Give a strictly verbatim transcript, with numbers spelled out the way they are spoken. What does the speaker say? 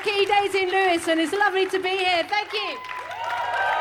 Jackie Daisy and Lewis, and it's lovely to be here. Thank you.